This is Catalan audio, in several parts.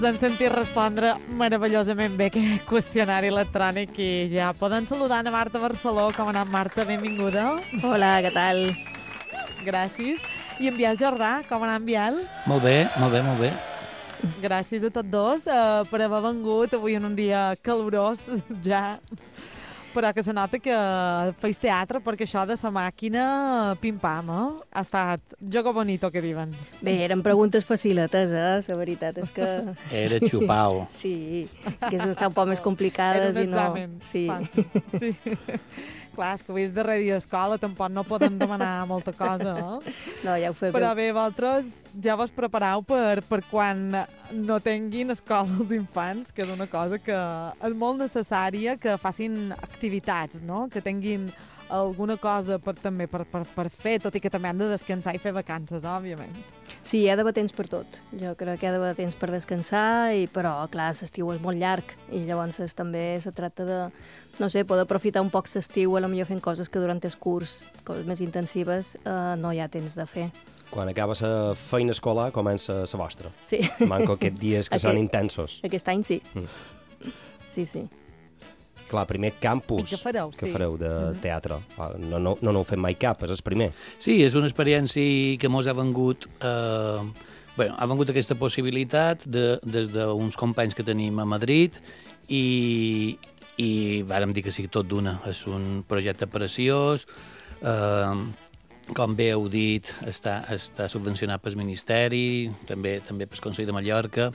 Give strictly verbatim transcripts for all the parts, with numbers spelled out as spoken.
Ens hem sentit respondre meravellosament bé aquest qüestionari electrònic i ja poden saludar a Marta Barceló. Com ha anat, Marta? Benvinguda. Hola, què tal? Gràcies. I en Biel Jordà, com ha anat, Biel? Molt bé, molt bé, molt bé. Gràcies a tots dos uh, per haver vengut avui en un dia calorós ja. Però que se nota que feis teatre, perquè això de sa màquina, pim-pam, eh? Ha estat jogo bonito, que diuen. Bé, eren preguntes faciletes, eh? La veritat és que... Era xupau. Sí, que estan un poc més complicades i no... Era un examen. Sí. Sí. Clar, és que avui és darrer dia d'escola, tampoc no podem demanar molta cosa, eh? No, ja ho feu Però bé. bé, vosaltres ja vos prepareu per, per quan no tinguin escola els infants, que és una cosa que és molt necessària que facin activitats, no? Que tinguin alguna cosa per, també per, per, per fer, tot i que també han de descansar i fer vacances, òbviament. Sí, hi ha d'haver temps per tot. Jo crec que hi ha d'haver temps per descansar, i, però, clar, l'estiu és molt llarg i llavors es, també se tracta de, no sé, poder aprofitar un poc l'estiu, a lo millor fent coses que durant el curs, coses més intensives, eh, no hi ha temps de fer. Quan acaba la feina escolar, comença la vostra. Sí. Manco aquests dies que Aquest- són intensos. Aquest any sí. Mm. Sí, sí. Clar, primer campus I què fareu, que sí. fareu de Mhm. teatre. Ah, No, no, no n'heu fet mai cap, és el primer. Sí, és una experiència que mos ha vengut... Eh, bueno, ha vengut aquesta possibilitat de, des d'uns companys que tenim a Madrid i, i vàrem dir que sí, tot d'una. És un projecte preciós, eh, com bé heu dit, està, està subvencionat pel Ministeri, també també pel Consell de Mallorca,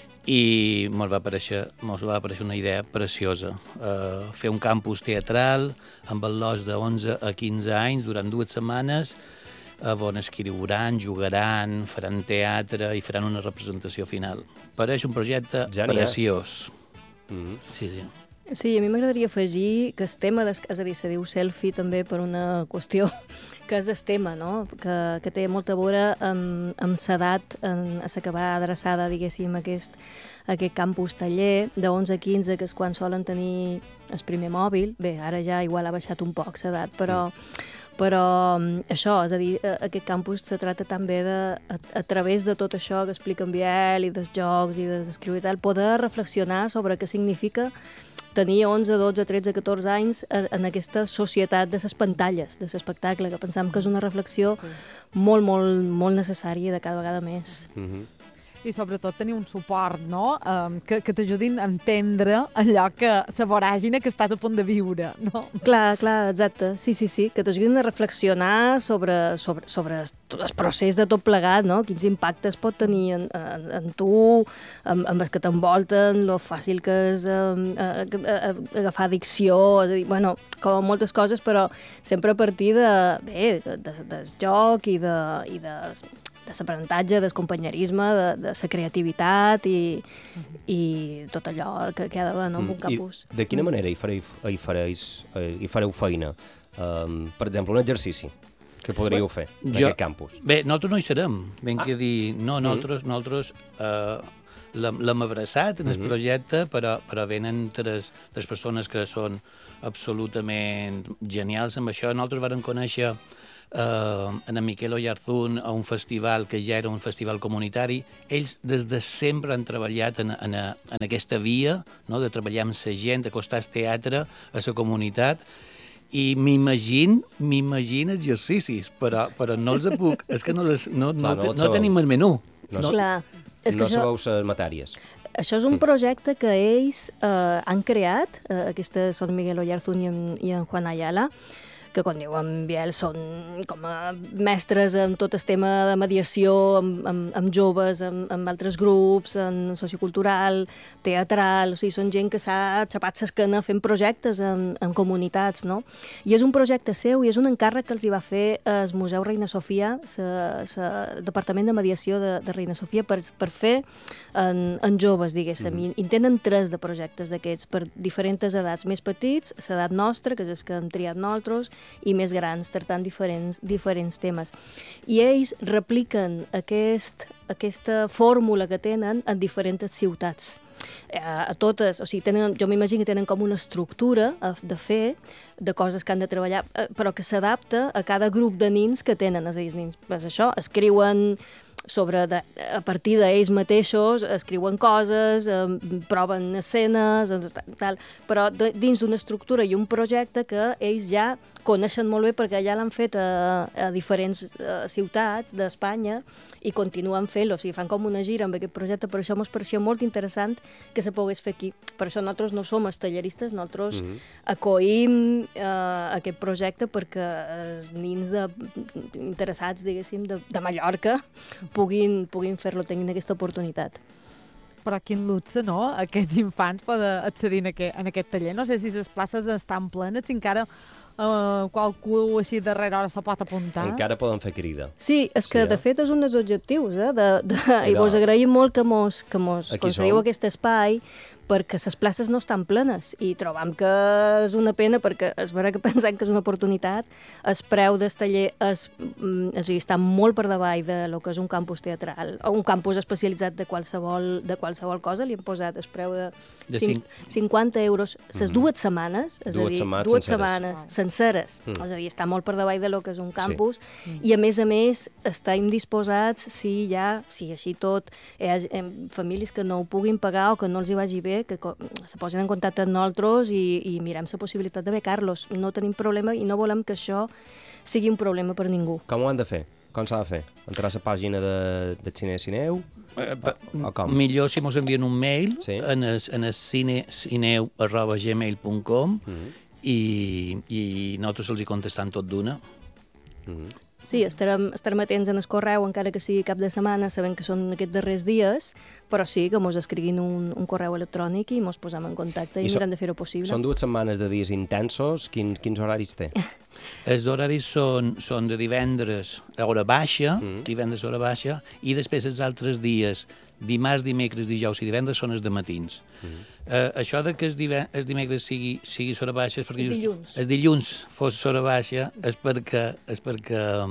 i mos va aparèixer, mos va aparèixer una idea preciosa. Uh, fer un campus teatral amb el·lòs de onze a quinze anys durant dues setmanes, uh, on escriuran, jugaran, faran teatre i faran una representació final. Pareix un projecte Genial. preciós. Mm. Sí, sí. Sí, a mi m'agradaria afegir que el tema, des, és a dir, se diu selfie també per una qüestió, que és el tema, no? que, que té molta a veure amb, amb l'edat a la que va adreçada, diguéssim, aquest, aquest campus taller de onze a quinze, que és quan solen tenir el primer mòbil. Bé, ara ja igual ha baixat un poc l'edat, però... Mm. Però això, és a dir, aquest campus se tracta també de, a, a través de tot això que explica en Biel i dels jocs i dels escriure i tal, poder reflexionar sobre què significa tenir onze, dotze, tretze, catorze anys en aquesta societat de les pantalles, de l'espectacle, que pensam que és una reflexió sí. molt, molt, molt necessària de cada vegada més. Mm-hmm. I sobretot tenir un suport, no? Um, que que t'ajudin a entendre allò que, la voràgina que estàs a punt de viure, no? Clar, clar, exacte. Sí, sí, sí, que t'ajudin a reflexionar sobre, sobre, sobre el procés de tot plegat, no? Quins impactes pot tenir en, en, en tu, amb, amb els que t'envolten, lo fàcil que és um, agafar addicció, és a dir, bueno, com moltes coses, però sempre a partir de, bé, de, de, del joc i de, i de de l'aprenentatge, del companyerisme, de, de la creativitat i, uh-huh. i tot allò que, que ha d'haver, no, en un campus. I de quina manera hi fareu, hi fareis, hi fareu feina? Um, per exemple, un exercici que podríeu fer en Jo- aquest campus. Bé, nosaltres no hi serem. Ben Ah. que dir, no, nosaltres, nosaltres eh, l'hem l'hem abraçat en el Mhm. projecte, però, però venen tres, tres persones que són absolutament genials amb això. Nosaltres vàrem conèixer eh, en Miquel Oyarzún a un festival que ja era un festival comunitari. Ells des de sempre han treballat en, en, en aquesta via, no? De treballar amb la gent, d'acostar el teatre a la comunitat, i m'imagino, m'imagino exercicis, però, però no els puc, és que no, les, no, Clar, no, no no, els no sabeu. tenim el menú. No, No, Clar, és que no això... sabeu les matèries. Això és un projecte que ells eh, han creat, eh, aquestes són Miguel Oyarzún i en, i en Juan Ayala, que quan diu en Biel són com a mestres en tot el tema de mediació amb, amb, amb joves, amb, amb altres grups, en sociocultural, teatral, o sigui, són gent que s'ha xapat l'esquena fent projectes en, en comunitats, no? I és un projecte seu i és un encàrrec que els hi va fer el Museu Reina Sofia, el Departament de Mediació de, de Reina Sofia, per, per fer en, en joves, diguéssim. Mm-hmm. I tenen tres de projectes d'aquests per diferents edats, més petits, l'edat nostra, que és el que hem triat nosaltres, i més grans, tractant diferents, diferents temes. I ells repliquen aquest, aquesta fórmula que tenen en diferents ciutats. Eh, a totes, o sigui, tenen, jo m'imagino que tenen com una estructura de fer, de coses que han de treballar, eh, però que s'adapta a cada grup de nins que tenen. És a dir, els nins, pues això, escriuen sobre de, a partir d'ells mateixos escriuen coses, eh, proven escenes, tal, però de, dins d'una estructura i un projecte que ells ja coneixen molt bé perquè ja l'han fet a, a diferents a ciutats d'Espanya i continuen fent-lo, o sigui, fan com una gira amb aquest projecte, per això ens pareixia molt interessant que se pogués fer aquí. Per això nosaltres no som els talleristes, nosaltres mm -hmm. acoïm eh, aquest projecte perquè els nins de, interessats, diguéssim, de, de Mallorca puguin, puguin fer-lo, tinguin aquesta oportunitat. Però quin luxe, no?, aquests infants poden accedir en aquest, en aquest taller. No sé si les places estan plenes, si encara uh, qualcú així darrere hora se pot apuntar. Encara poden fer crida. Sí, és que Sí, eh? de fet és un dels objectius, eh? De, de, I vos agraïm molt que mos, que mos concediu aquest espai, perquè les places no estan plenes i trobam que és una pena perquè és vera que pensem que és una oportunitat. El preu del taller és, és, és, està molt per davall de lo que és un campus teatral o un campus especialitzat de qualsevol, de qualsevol cosa. Li hem posat el preu de, de cinc, cinquanta euros les dues setmanes, és dues a dir, setmanes dues senceres. setmanes senceres. Mm. És a dir, està molt per davall de lo que és un campus sí. i a més a més estem disposats si hi ha, si així tot hi ha famílies que no ho puguin pagar o que no els hi vagi bé, que se posin en contacte amb nosaltres i, i mirem la possibilitat de becar-los. No tenim problema i no volem que això sigui un problema per ningú. Com ho han de fer? Com s'ha de fer? Entrar a la pàgina de, de Cine Cineu? Eh, o, o com? Millor si mos envien un mail sí. en el, en el cinecineu arroba gmail punt com mm -hmm. i, i nosaltres els hi contestam tot d'una. Mm -hmm. Sí, estarem, estarem atents en el correu, encara que sigui cap de setmana, sabent que són aquests darrers dies, però sí que mos escriguin un, un correu electrònic i mos posem en contacte i, I mirem de fer-ho possible. Són dues setmanes de dies intensos. Quin, quins horaris té? Els horaris són, són de divendres a hora baixa, mm. divendres a hora baixa, i després els altres dies, dimarts, dimecres, dijous i divendres, són els de matins. Mm. Uh, això de que els, els dimecres sigui, sigui hora baixa és perquè... Els dilluns. Els dilluns fos hora baixa és perquè... És perquè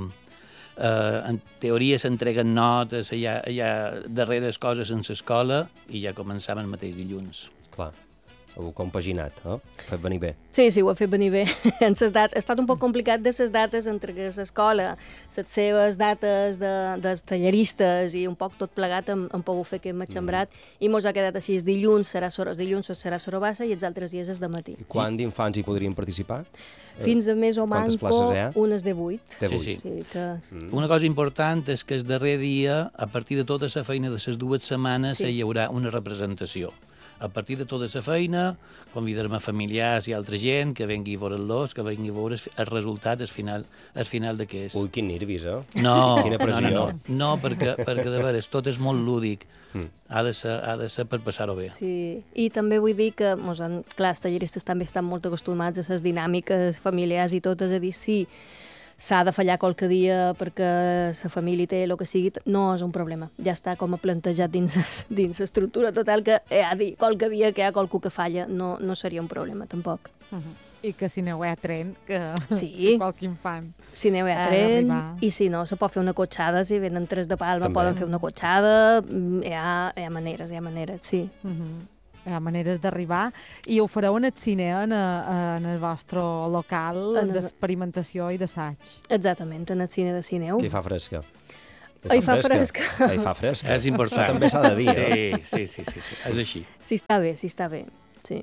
uh, en teoria s'entreguen notes, hi ha, hi ha darreres coses en l'escola i ja començàvem el mateix dilluns. Clar. Ho compaginat, no? Ho fet venir bé. Sí, sí, ho ha fet venir bé. En ses dates, ha estat un poc complicat de les dates entre l'escola, les seves dates de, dels talleristes i un poc tot plegat hem, hem pogut fer aquest matxembrat mm. i mos ha quedat així, els dilluns serà sora, dilluns serà sora baixa i els altres dies és de matí. I quant d'infants hi podrien participar? Fins de més o manco, unes de vuit. De vuit. Sí, sí. Sí, que... mm. Una cosa important és que el darrer dia, a partir de tota la feina de les dues setmanes, sí. hi haurà una representació. A partir de tota la feina, convidarem a familiars i altra gent que vengui a veure-los, que vengui a veure el resultat al final, al final d'aquest. Ui, quin nervis, eh? No, Quina pressió. no, no, no, no perquè, perquè de veres, tot és molt lúdic. Mm. Ha de ser, ha de ser per passar-ho bé. Sí, i també vull dir que, mos han, clar, els talleristes també estan molt acostumats a les dinàmiques familiars i tot, és a dir, sí, s'ha de fallar qualque dia perquè la família té el que sigui, no és un problema. Ja està com a plantejat dins dins l'estructura total que hi ha dir, qualque dia que hi ha qualcú que falla no, no seria un problema, tampoc. Uh -huh. I que si aneu a tren, que, sí. que qualque infant. Si aneu a tren, i si no, se pot fer una cotxada, si venen tres de Palma, també. Poden fer una cotxada, hi ha, hi ha maneres, hi ha maneres, sí. Uh -huh. Hi ha maneres d'arribar i ho fareu en el cine, en, a, en el vostre local el... d'experimentació i d'assaig. Exactament, en el cine de Cineu. Que hi fa fresca. Hi fa fresca. Hi fa fresca. És important. També s'ha de dir, eh? Sí, sí, sí, sí, és així. Sí, està bé, sí, està bé, sí.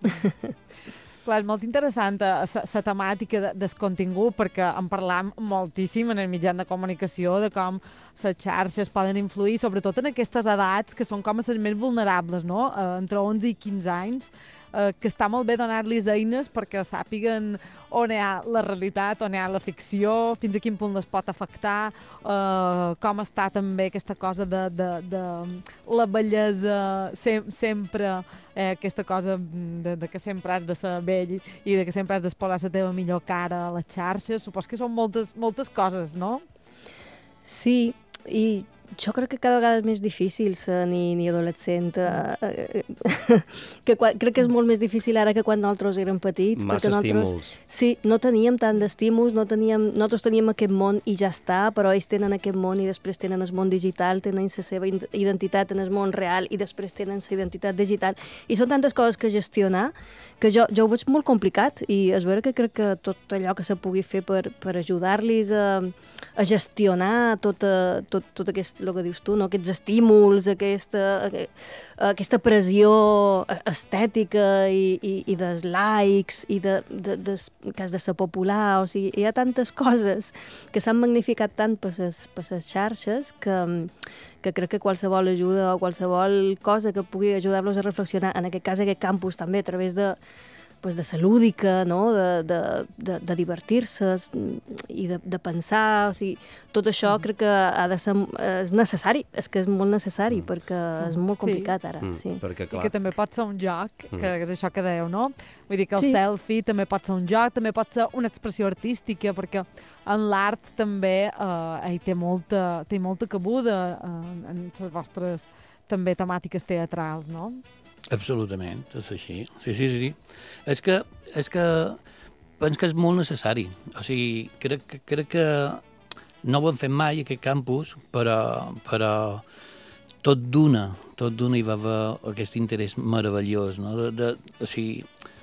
Clar, és molt interessant la temàtica de, del contingut perquè en parlam moltíssim en el mitjà de comunicació de com les xarxes poden influir, sobretot en aquestes edats que són com les més vulnerables, no? Eh, entre onze i quinze anys, eh, que està molt bé donar-los eines perquè sàpiguen on hi ha la realitat, on hi ha la ficció, fins a quin punt les pot afectar, eh, com està també aquesta cosa de, de, de la bellesa sem sempre, eh, aquesta cosa de, de que sempre has de ser vell i de que sempre has d'exposar la teva millor cara a les xarxes. Supos que són moltes, moltes coses, no? Sí, i jo crec que cada vegada és més difícil ser ni, ni adolescent. Eh, eh, que quan, crec que és molt més difícil ara que quan nosaltres érem petits. Massa estímuls. Sí, no teníem tant d'estímuls, no teníem, nosaltres teníem aquest món i ja està, però ells tenen aquest món i després tenen el món digital, tenen la seva identitat en el món real i després tenen la identitat digital. I són tantes coses que gestionar que jo, jo ho veig molt complicat i és vera que crec que tot allò que se pugui fer per, per ajudar-los a, a gestionar tota, tot, tot aquest el que dius tu, no? Aquests estímuls, aquesta, aquesta pressió estètica i, i, i dels likes i de, de, de, que has de ser popular, o sigui, hi ha tantes coses que s'han magnificat tant per les, per les xarxes que, que crec que qualsevol ajuda o qualsevol cosa que pugui ajudar-los a reflexionar, en aquest cas aquest campus també, a través de pues, de ser lúdica, no? de, de, de, de divertir-se i de, de pensar, o sigui, tot això crec que ha de ser, és necessari, és que és molt necessari, mm. perquè és molt complicat ara. Mm. Sí. Perquè, clar... I que també pot ser un joc, que mm. és això que dèieu, no? Vull dir que el sí. selfie també pot ser un joc, també pot ser una expressió artística, perquè en l'art també eh, hi té molta, té molta cabuda eh, en les vostres també temàtiques teatrals, no? Absolutament, és així. Sí, sí, sí. sí. És que, és que penso que és molt necessari. O sigui, crec, crec que no ho hem fet mai, aquest campus, però, però tot d'una, tot d'una hi va haver aquest interès meravellós, no? De, de, o sigui,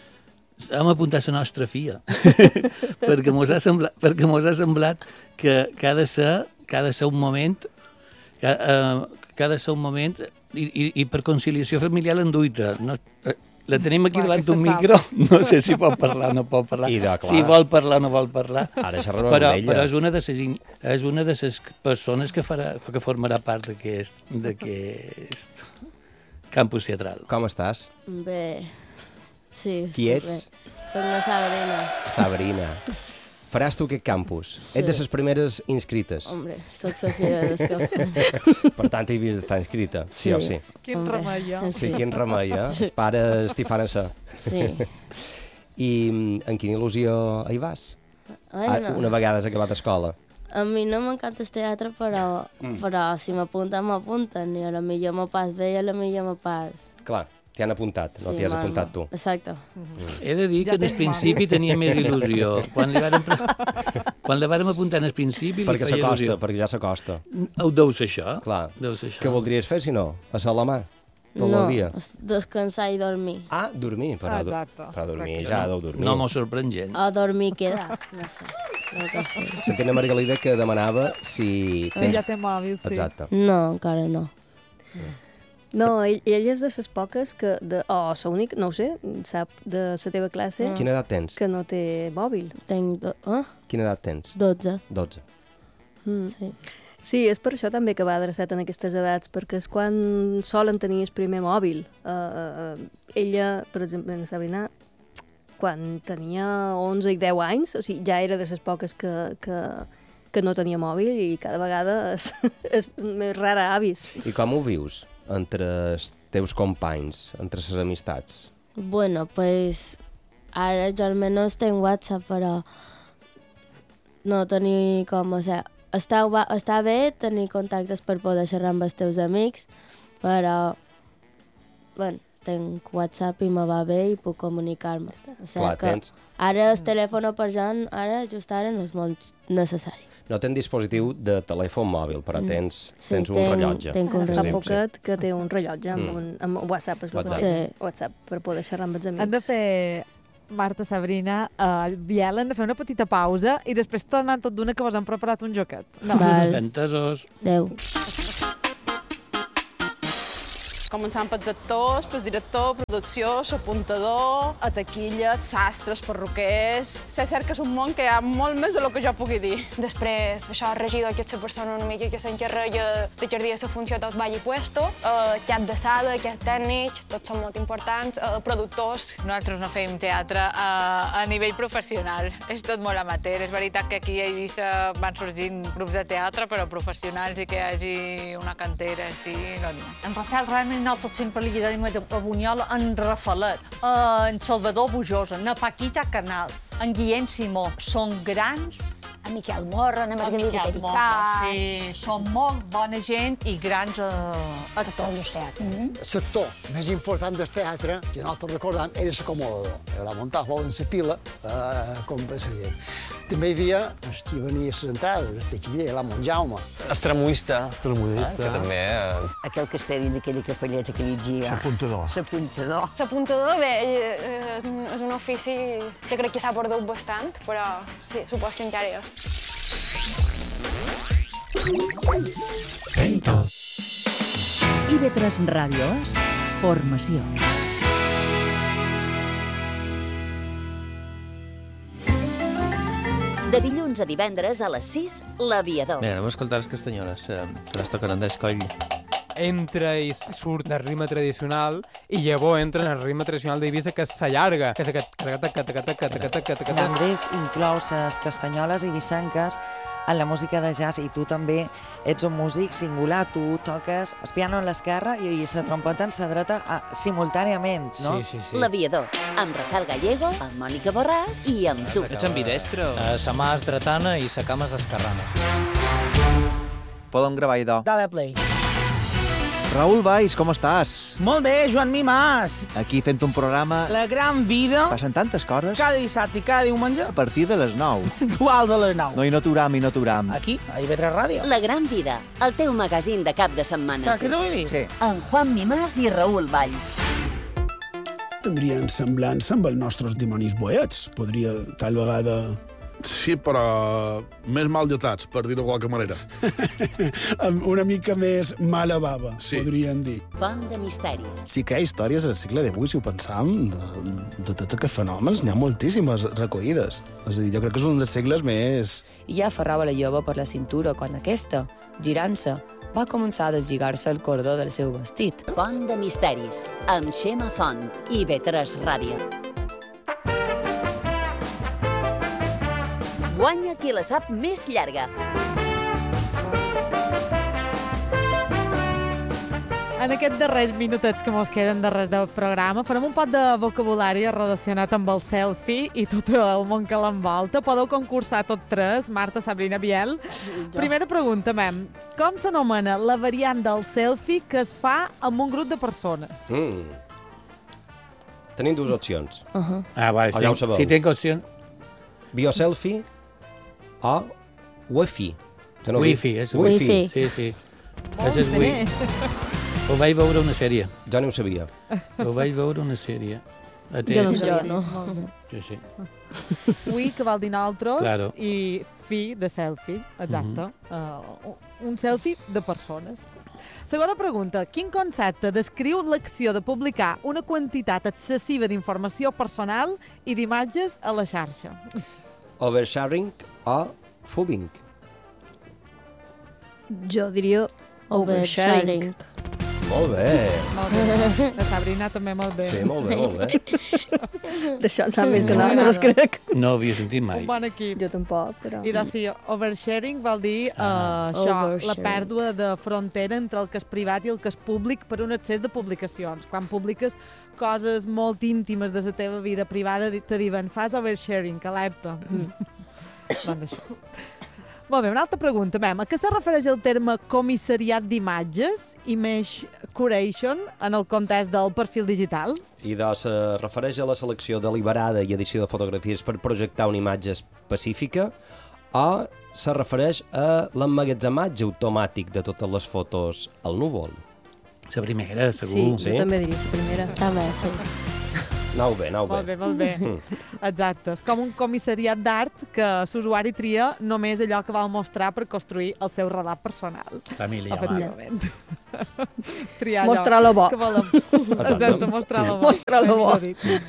hem apuntat la nostra fia, perquè mos ha semblat, perquè mos ha semblat que, que, ha de ser, que ha de ser un moment, que, uh, que ha de ser un moment I, i, i per conciliació familiar l'enduita. No, eh, la tenim aquí davant d'un micro, no sé si pot parlar o no pot parlar, de, si vol parlar o no vol parlar, ara xerrarem però, amb ella. però és una de les, és una de les persones que, farà, que formarà part d'aquest d'aquest campus teatral. Com estàs? Bé, sí. Qui ets? Soc la Sabrina. Sabrina. Faràs tu aquest campus. Sí. Ets de les primeres inscrites. Hombre, soc Sofia d'Escafó. Per tant, hi havies d'estar inscrita, sí, sí o sí. Quin Hombre. remei, eh? Sí, sí, quin remei, eh? Sí. Els pares t'hi fan a ser. Sí. I en quina il·lusió hi vas? Ai, no. Una vegada has acabat escola. A mi no m'encanta el teatre, però, mm. però si m'apunten, m'apunten. I a la millor me pas bé i a la millor me pas... Clar, t'hi han apuntat, no sí, t'hi has mama. apuntat tu. Exacte. Mm. He de dir ja que en el principi tenia més il·lusió. Quan li vàrem, quan li vàrem apuntar en el principi perquè li feia il·lusió. Perquè ja s'acosta. Ho deu ser això. Clar. Deu ser això. Què voldries fer, si no? Passar la mà? Tot no, el dia? Descansar i dormir. Ah, dormir, però, Exacte. però dormir Exacte. ja deu dormir. No m'ho sorprèn gens. O dormir queda, no sé. No Sentim a Margalida que demanava si... Tens... Ja té mòbil, sí. Exacte. No, encara no. No, ell, ell és de les poques que... De, o oh, l'únic, no ho sé, sap, de la teva classe... Mm. Quina edat tens? Que no té mòbil. Tenc... Do... Eh? Quina edat tens? Dotze. Dotze. Mm. Sí. Sí, és per això també que va adreçat en aquestes edats, perquè és quan solen tenir el primer mòbil. Uh, uh, ella, per exemple, en Sabrina, quan tenia onze i deu anys, o sigui, ja era de les poques que, que, que no tenia mòbil i cada vegada és, és més rara avis. I com ho vius entre els teus companys, entre les amistats? Bueno, pues ara jo almenys tenc WhatsApp, però no tenir com, o sigui, està, està bé tenir contactes per poder xerrar amb els teus amics, però, bueno, tenc WhatsApp i me va bé i puc comunicar-me. O sigui Clar, que tens... ara el telèfon per jo, ara, just ara, no és molt necessari. No tens dispositiu de telèfon mòbil, però tens, Sí, tens un tenc- rellotge. tenc un Fa rellotge. poquet que té un rellotge amb, Mm. un, amb WhatsApp, és el que WhatsApp. deia. Sí. WhatsApp, per poder xerrar amb els amics. Han de fer, Marta, Sabrina, uh, Biel, han de fer una petita pausa i després tornant tot d'una que vos han preparat un joquet. No. Val. Entesos. Adéu. Començant pels actors, pel director, producció, l'apuntador, a taquilla, sastres, perruquers... Sé cert que és un món que hi ha molt més de lo que jo pugui dir. Després, això, el regidor, que és la persona una mica que s'encarrega de jardir la funció tot ball i puesto, eh, cap de sala, cap tècnic, tots són molt importants, eh, productors. Nosaltres no fem teatre a, a nivell professional, és tot molt amateur. És veritat que aquí a Eivissa van sorgint grups de teatre, però professionals i que hi hagi una cantera així, no n'hi ha. En Rafael realment nosaltres sempre li diem a Bunyola, en Rafalet, en Salvador Bujosa, en Paquita Canals, en Guillem Simó. Són grans... En Miquel Morra, en Margarida Pericàs. Sí, són molt bona gent i grans uh, actors del teatre. El sector més important del teatre, si nosaltres recordem, era l'acomodador. La muntava en la pila, eh, com per la gent. També hi havia el que venia a les entrades, el taquiller, la Montjaume. Estramuista. Estramuista. Que també... Eh... Aquell que està dins aquella capelleta que llegia. L'apuntador. L'apuntador. L'apuntador, bé, és un, és un ofici que crec que s'ha perdut bastant, però sí, supos que encara és. Fent-ho. I ve tres Ràdio és formació. De dilluns a divendres a les sis, l'Aviador. Bé, anem a escoltar les castanyoles, eh, que les toquen en d'escoll. Entra i surt del ritme tradicional i llavors entra en el ritme tradicional d'Eivissa, que s'allarga, que és aquest... Andrés inclou les castanyoles eivissenques en la música de jazz i tu també ets un músic singular, tu toques el piano a l'esquerra i la trompeta en la dreta a, simultàniament, no? Sí, sí, sí. L'Aviador, amb Rafael Gallego, amb Mònica Borràs i amb tu. Ets ambidestre? Uh, sa mà és dretana i sa cama és esquerrana. Podem gravar idò. Dale play. Raül Valls, com estàs? Molt bé, Joan Mimàs. Aquí fent un programa... La gran vida. Passen tantes coses. Cada dissabte i cada diumenge. A partir de les nou. Duals a les nou. No, i no t'uram, i no t'uram. Aquí, a I V tres Ràdio. La gran vida, el teu magazín de cap de setmana. Saps què t'ho vull dir? Sí. En Juan Mimàs i Raül Valls. Tindrien semblança amb els nostres dimonis boets. Podria, tal vegada... Sí, però més mal dotats, per dir-ho de qualque manera. Amb una mica més mala bava, sí. Podrien dir. Font de misteris. Sí que hi ha històries al segle divuit, si ho pensam, de, de tots aquests fenòmens, n'hi ha moltíssimes recollides. És a dir, jo crec que és un dels segles més... I ja aferrava la jove per la cintura quan aquesta, girant-se, va començar a deslligar-se el cordó del seu vestit. Font de misteris, amb Xema Font, I V tres Ràdio. Guanya qui la sap més llarga. En aquests darrers minutets que mos queden darrere del programa farem un pot de vocabulari relacionat amb el selfie i tot el món que l'envolta. Podeu concursar tot tres, Marta, Sabrina, Biel. Primera pregunta, mem. Com s'anomena la variant del selfie que es fa amb un grup de persones? Mm. Tenim dues opcions. Uh -huh. Ah, vale, Allà ho sabeu. si tinc opcions... Bioselfie o Wi-Fi. Wi-Fi, és Wi-Fi. Wi-Fi. Sí, sí. Molt és bé. Ho vaig veure una sèrie. Jo no ho sabia. Ho vaig veure una sèrie. Jo no ho sabia. No. Sí, sí. Wi, que vol dir nosaltres, Claro. i fi, de selfie, exacte. Mhm. uh, un selfie de persones. Segona pregunta. Quin concepte descriu l'acció de publicar una quantitat excessiva d'informació personal i d'imatges a la xarxa? Oversharing o fubbing. Jo diria oversharing. Molt bé. Molt bé. La Sabrina també molt bé. Sí, molt bé, molt bé. D'això en sap més que nosaltres, crec. No ho havia sentit mai. Un bon equip. Jo tampoc, però... I doncs sí, oversharing vol dir uh, Ah. això, Oversharing. la pèrdua de frontera entre el que és privat i el que és públic per un excés de publicacions. Quan publiques coses molt íntimes de la teva vida privada, te diuen, fas oversharing, alerta. Mm. doncs això. Molt bé, una altra pregunta, mem. A què se refereix el terme comissariat d'imatges, image curation, en el context del perfil digital? I doncs se refereix a la selecció deliberada i edició de fotografies per projectar una imatge específica o se refereix a l'emmagatzematge automàtic de totes les fotos al núvol? La primera, segur. Sí, jo també diria la primera. També, sí. Anau bé, anau bé. Molt bé, molt bé. Exacte. És com un comissariat d'art que l'usuari tria només allò que vol mostrar per construir el seu relat personal. Família, efectivament. Triar Mostrar allò lo bo. que volem. Exacte, mostrar lo bo. Mostrar lo bo.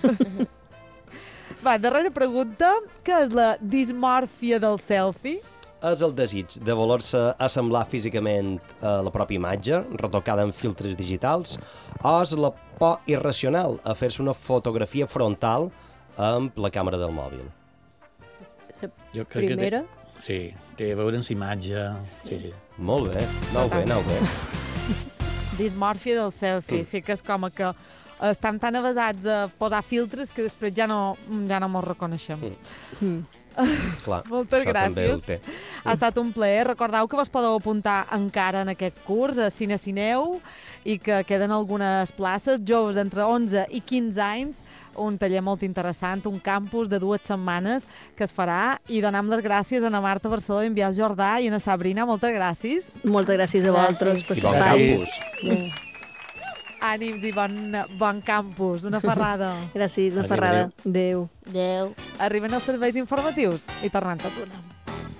Va, darrera pregunta. Què és la dismòrfia del selfie? És el desig de voler-se assemblar físicament a la pròpia imatge, retocada amb filtres digitals, o és la por irracional a fer-se una fotografia frontal amb la càmera del mòbil? Jo crec Primera? Que té, sí, té a veure amb la imatge. Sí. Sí, sí. Molt bé, anau bé, anau bé. Dismòrfia del selfie. Sí que és com que estan tan avasats a posar filtres que després ja no, ja no mos reconeixem. Mm. Clar, Moltes això també ho gràcies. té. Ha estat un plaer. Recordeu que vos podeu apuntar encara en aquest curs a Cine Cineu i que queden algunes places. Joves entre onze i quinze anys, un taller molt interessant, un campus de dues setmanes que es farà, i donem les gràcies a na Marta Barceló i en Biel Jordà i a na Sabrina. Moltes gràcies. Moltes gràcies a vosaltres per I bon l'espai. campus. Ànims i bon, bon campus. Una ferrada. Gràcies, una ferrada. Adéu. Adéu. Arriben els serveis informatius i tornem tot una.